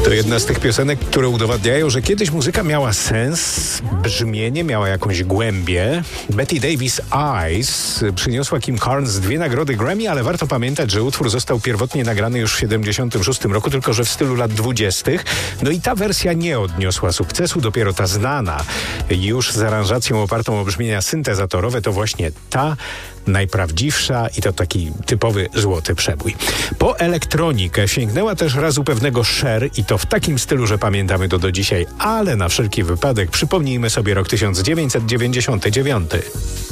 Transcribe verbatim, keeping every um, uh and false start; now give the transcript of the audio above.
To jedna z tych piosenek, które udowadniają, że kiedyś muzyka miała sens, brzmienie, miała jakąś głębię. Betty Davis Eyes przyniosła Kim Carnes dwie nagrody Grammy, ale warto pamiętać, że utwór został pierwotnie nagrany już w siedemdziesiątym szóstym roku, tylko że w stylu lat dwudziestych. No i ta wersja nie odniosła sukcesu, dopiero ta znana, już z aranżacją opartą o brzmienia syntezatorowe, to właśnie ta najprawdziwsza i to taki typowy złoty przebój. Po elektronikę sięgnęła też razu pewnego Cher i to w takim stylu, że pamiętamy to do dzisiaj, ale na wszelki wypadek przypomnijmy sobie rok tysiąc dziewięćset dziewięćdziesiąty dziewiąty.